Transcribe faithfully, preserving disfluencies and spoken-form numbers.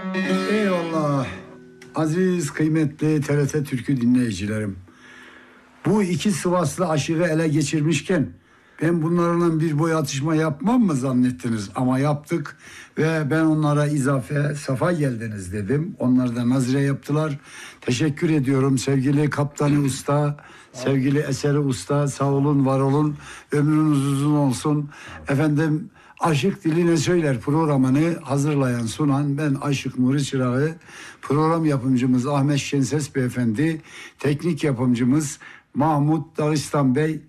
Eyvallah. Aziz, kıymetli T R T Türkü dinleyicilerim. Bu iki Sivaslı aşığı ele geçirmişken ben bunlarla bir boy atışma yapmam mı zannettiniz? Ama yaptık ve ben onlara izafe safa geldiniz dedim. Onlar da nazire yaptılar. Teşekkür ediyorum sevgili Kaptanı Usta, sevgili Eseri Usta. Sağ olun, var olun. Ömrünüz uzun olsun. Efendim, Aşık Diline Söyler programını hazırlayan, sunan ben Aşık Nuri Çırağı. Program yapımcımız Ahmet Şenses Beyefendi. Teknik yapımcımız Mahmut Dağıstan Bey.